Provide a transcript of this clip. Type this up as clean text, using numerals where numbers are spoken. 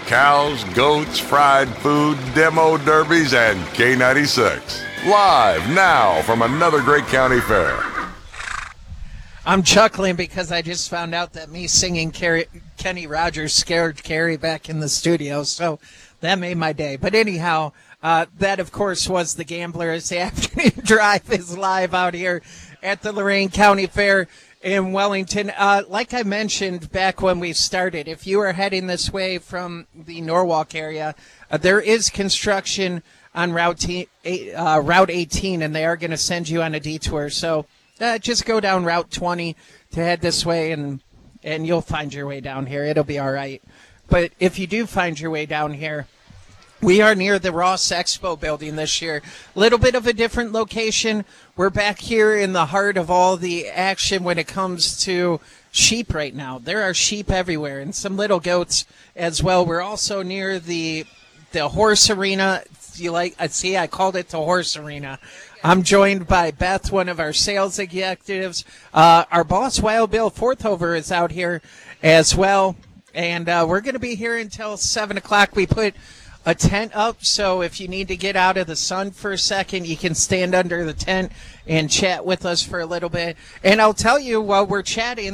cows, goats, fried food, demo derbies, and K96. Live now from another great county fair. I'm chuckling because I just found out that me singing Kenny Rogers scared Carrie back in the studio, so that made my day. But anyhow, that, of course, was the Gamblers. The Afternoon Drive is live out here at the Lorain County Fair in Wellington. Like I mentioned back when we started, if you are heading this way from the Norwalk area, there is construction on Route 18, and they are going to send you on a detour. So just go down Route 20 to head this way, and you'll find your way down here. It'll be all right. But if you do find your way down here, we are near the Ross Expo building this year. A little bit of a different location. We're back here in the heart of all the action when it comes to sheep right now. There are sheep everywhere and some little goats as well. We're also near the horse arena. I called it the horse arena. I'm joined by Beth, one of our sales executives. Our boss, Wild Bill Forthover, is out here as well. And we're going to be here until 7 o'clock. We put a tent up, so if you need to get out of the sun for a second, you can stand under the tent and chat with us for a little bit. And I'll tell you, while we're chatting,